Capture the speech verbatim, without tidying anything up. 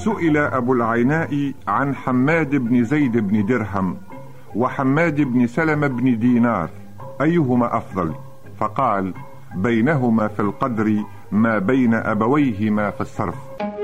سئل أبو العيناء عن حماد بن زيد بن درهم وحماد بن سلمة بن دينار أيهما أفضل؟ فقال: بينهما في القدر ما بين أبويهما في الصرف.